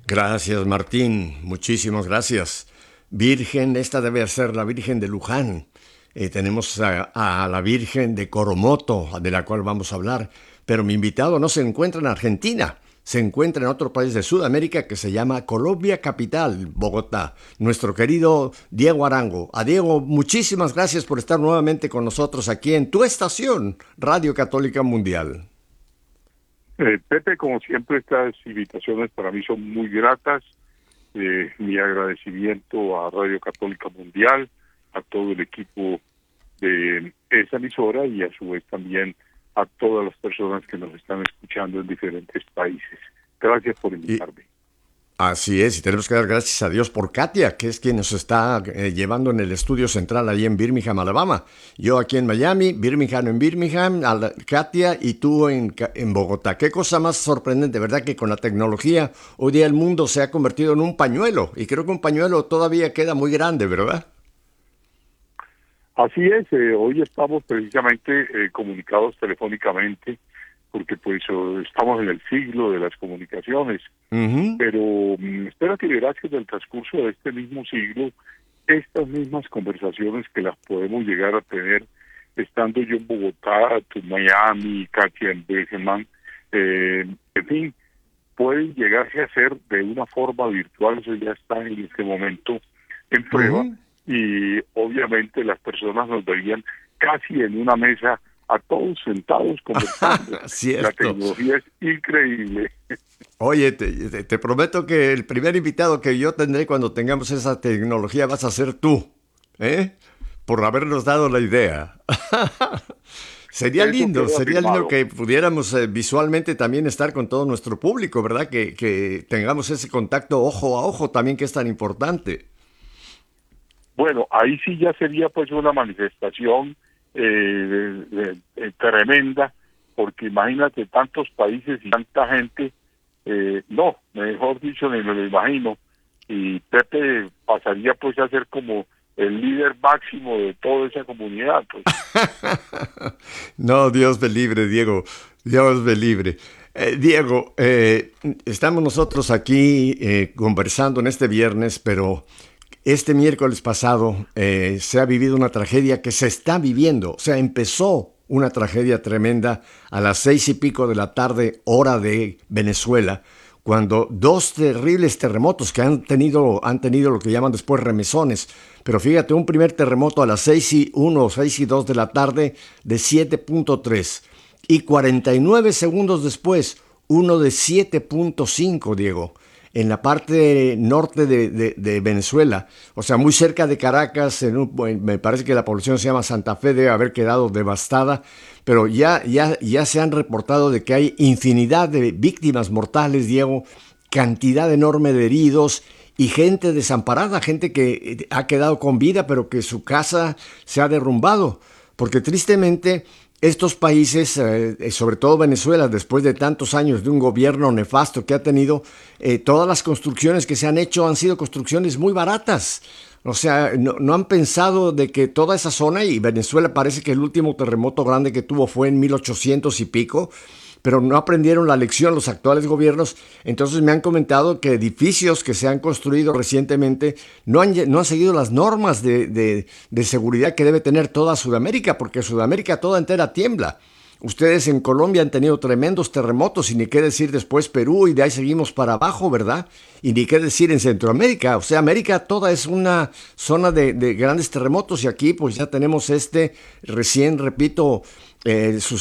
Gracias, Martín. Muchísimas gracias. Virgen, esta debe ser la Virgen de Luján. Tenemos a la Virgen de Coromoto, de la cual vamos a hablar. Pero mi invitado no se encuentra en Argentina. Se encuentra en otro país de Sudamérica que se llama Colombia Capital, Bogotá. Nuestro querido Diego Arango. A Diego, muchísimas gracias por estar nuevamente con nosotros aquí en tu estación, Radio Católica Mundial. Pepe, como siempre, estas invitaciones para mí son muy gratas. Mi agradecimiento a Radio Católica Mundial, a todo el equipo de esa emisora y a su vez también a todas las personas que nos están escuchando en diferentes países. Gracias por invitarme. Así es, y tenemos que dar gracias a Dios por Katia, que es quien nos está llevando en el estudio central ahí en Birmingham, Alabama. Yo aquí en Miami, Birmingham en Birmingham, Katia y tú en Bogotá. Qué cosa más sorprendente, ¿verdad? Que con la tecnología hoy día el mundo se ha convertido en un pañuelo, y creo que un pañuelo todavía queda muy grande, ¿verdad? Así es, hoy estamos precisamente comunicados telefónicamente porque pues estamos en el siglo de las comunicaciones, pero espero que verás que en el transcurso de este mismo siglo, estas mismas conversaciones que las podemos llegar a tener estando yo en Bogotá, tú en Miami, Katia en Birmingham, en fin, pueden llegarse a hacer de una forma virtual. Eso ya está en este momento en prueba, y obviamente las personas nos verían casi en una mesa a todos sentados conversando. La tecnología es increíble. Oye, te prometo que el primer invitado que yo tendré cuando tengamos esa tecnología vas a ser tú, por habernos dado la idea. Sería lindo que pudiéramos visualmente también estar con todo nuestro público, ¿verdad? Que tengamos ese contacto ojo a ojo también, que es tan importante. Bueno, ahí sí ya sería pues una manifestación tremenda, porque imagínate tantos países y tanta gente, no, mejor dicho, ni me lo imagino, y Pepe pasaría pues a ser como el líder máximo de toda esa comunidad, pues. No, Dios me libre, Diego, Dios me libre. Diego, estamos nosotros aquí conversando en este viernes, pero este miércoles pasado se ha vivido una tragedia que se está viviendo. O sea, empezó una tragedia tremenda a las 6:00 de la tarde, hora de Venezuela, cuando dos terribles terremotos que han tenido lo que llaman después remesones. Pero fíjate, un primer terremoto a las 6:01 o 6:02 de la tarde de 7.3. Y 49 segundos después, uno de 7.5, Diego, en la parte norte de Venezuela, o sea, muy cerca de Caracas. Me parece que la población se llama Santa Fe, debe haber quedado devastada, pero ya se han reportado de que hay infinidad de víctimas mortales, Diego, cantidad enorme de heridos y gente desamparada, gente que ha quedado con vida, pero que su casa se ha derrumbado, porque tristemente estos países, sobre todo Venezuela, después de tantos años de un gobierno nefasto que ha tenido, todas las construcciones que se han hecho han sido construcciones muy baratas. O sea, no han pensado de que toda esa zona, y Venezuela parece que el último terremoto grande que tuvo fue en 1800 y pico, pero no aprendieron la lección los actuales gobiernos. Entonces me han comentado que edificios que se han construido recientemente no han seguido las normas de seguridad que debe tener toda Sudamérica, porque Sudamérica toda entera tiembla. Ustedes en Colombia han tenido tremendos terremotos, y ni qué decir después Perú, y de ahí seguimos para abajo, ¿verdad? Y ni qué decir en Centroamérica. O sea, América toda es una zona de grandes terremotos, y aquí pues ya tenemos recién, repito,